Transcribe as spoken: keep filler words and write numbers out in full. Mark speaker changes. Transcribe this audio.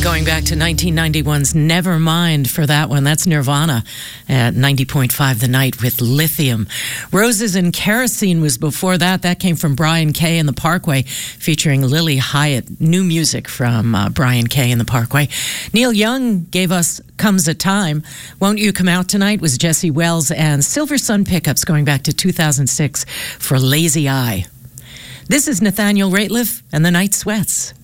Speaker 1: Going back to nineteen ninety-one's Nevermind for that one. That's Nirvana at ninety point five The Night with Lithium. Roses and Kerosene was before that. That came from Brian Kay and the Parkway, featuring Lily Hyatt. New music from uh, Brian Kay and the Parkway. Neil Young gave us Comes a Time. Won't You Come Out Tonight was Jesse Wells, and Silver Sun Pickups going back to two thousand six for Lazy Eye. This is Nathaniel Rateliff and the Night Sweats.